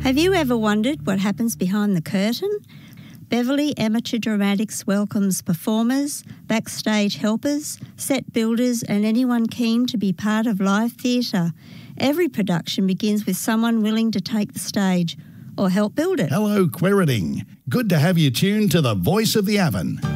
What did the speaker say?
Have you ever wondered what happens behind the curtain? Beverley Amateur Dramatics welcomes performers, backstage helpers, set builders and anyone keen to be part of live theatre. Every production begins with someone willing to take the stage or help build it. Hello, Queriting. Good to have you tuned to the Voice of the Avon.